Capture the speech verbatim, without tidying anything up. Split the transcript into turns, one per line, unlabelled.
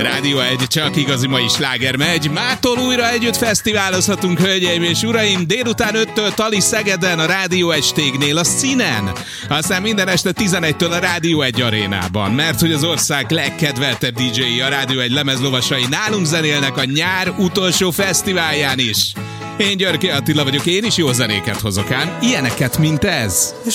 Rádió egy, csak igazi mai sláger megy. Mától újra együtt fesztiválozhatunk, hölgyeim és uraim. Délután öttől Tali Szegeden, a Rádió egy stégnél, a Színen. Aztán minden este tizenegytől a Rádió egy arénában. Mert hogy az ország legkedveltebb dé dzsé-i, a Rádió egy lemezlovasai nálunk zenélnek a nyár utolsó fesztiválján is. Én Györke Attila vagyok, én is jó zenéket hozok ám, ilyeneket, mint ez.